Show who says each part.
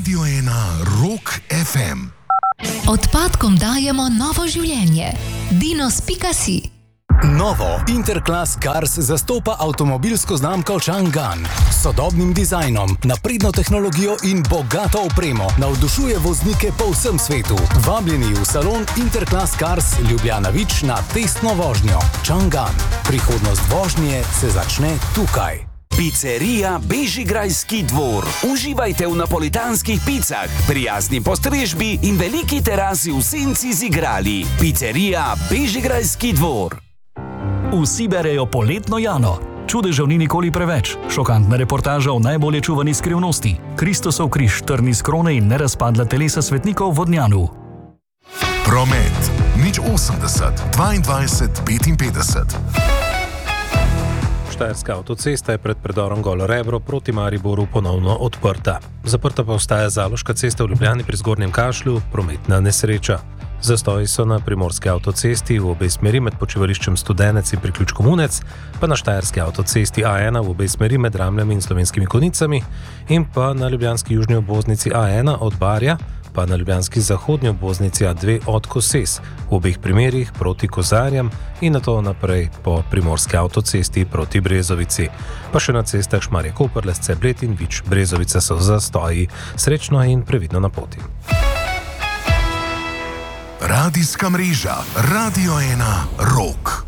Speaker 1: Radio 1 Rock FM.
Speaker 2: Odpadkom dajemo novo življenje. Dinos.si.
Speaker 3: Novo Interclass Cars zastopa avtomobilsko znamko Chang'an. S sodobnim dizajnom, napredno tehnologijo in bogato opremo navdušuje voznike po vsem svetu. Vabljeni v salon Interclass Cars Ljubljana Vič na testno vožnjo. Chang'an. Prihodnost vožnje se začne tukaj.
Speaker 4: Pizzerija Bežigrajski dvor. Uživajte v napolitanskih picah, prijazni postrežbi in veliki terasi v senci z igrali. Pizzerija Bežigrajski dvor.
Speaker 5: Vsi berejo Poletno Jano. Čudežev ni nikoli preveč. Šokantna reportaža o najbolje čuvani skrivnosti. Kristosov križ, trni iz krone in nerazpadla telesa svetnikov v Vodnjanu.
Speaker 1: Promet 080 22 55.
Speaker 6: Štajerska avtocesta je pred predorom Golo Rebro proti Mariboru ponovno odprta. Zaprta pa ostaja Zaloška cesta v Ljubljani pri Zgornjem Kašlju, prometna nesreča. Zastoji so na primorski avtocesti v obe smeri med počivališčem Studenec in priključkom Unec, pa na štajerski avtocesti A1 v obe smeri med Ramljami in Slovenskimi Konjicami in pa na ljubljanski južni obvoznici A1 od Barja, pa na ljubljanski zahodnji obvoznici A2 od Koses, v obeh primerih proti Kozarjam in nato naprej po primorski avtocesti proti Brezovici. Pa še na cestah Šmarje-Koper, Lesce, Bled in Vič Brezovica so zastoji. Srečno in previdno na poti.
Speaker 1: Radijska mreža Radio 1 Rock.